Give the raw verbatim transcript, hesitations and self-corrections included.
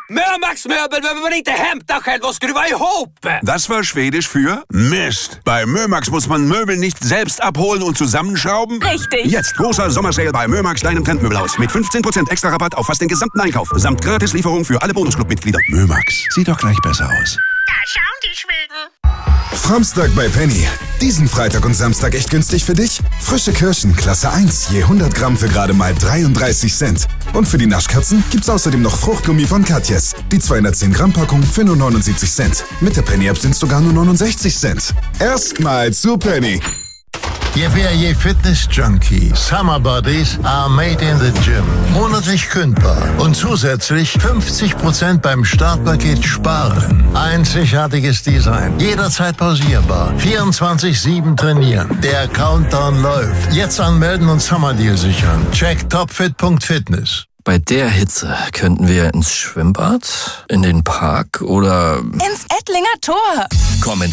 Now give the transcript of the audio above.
Mörmax möbel behöver man inte hämta själv och skruva ihop. Das war Schwedisch für Mist. Bei Mörmax muss man Möbel nicht selbst abholen und zusammenschrauben. Richtig. Jetzt großer Sommersale bei Mörmax, deinem Trendmöbelhaus. Mit fünfzehn Prozent extra Rabatt auf fast den gesamten Einkauf. Samt Gratislieferung für alle Bonusclub-Mitglieder. Mörmax, sieht doch gleich besser aus. Da schauen die Schweden. Framstag bei Penny. Diesen Freitag und Samstag echt günstig für dich? Frische Kirschen, Klasse eins, je hundert Gramm für gerade mal dreiunddreißig Cent. Und für die Naschkatzen gibt's außerdem noch Fruchtgummi von Katjes. Die zweihundertzehn Gramm Packung für nur neunundsiebzig Cent. Mit der Penny-App sind's sogar nur neunundsechzig Cent. Erstmal zu Penny. Ihr für je Fitness-Junkie. Summer Bodies are made in the gym. Monatlich kündbar. Und zusätzlich fünfzig Prozent beim Startpaket sparen. Einzigartiges Design. Jederzeit pausierbar. vierundzwanzig sieben trainieren. Der Countdown läuft. Jetzt anmelden und Summer Deal sichern. Check topfit punkt fitness. Bei der Hitze könnten wir ins Schwimmbad, in den Park oder ins Ettlinger Tor. Komm ins